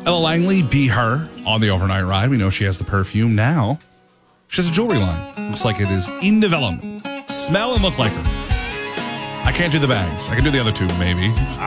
Ella Langley, Be Her on the overnight ride. We know she has the perfume now. She has a jewelry line. Looks like it is in development. Smell and look like her. I can't do the bags. I can do the other two, maybe.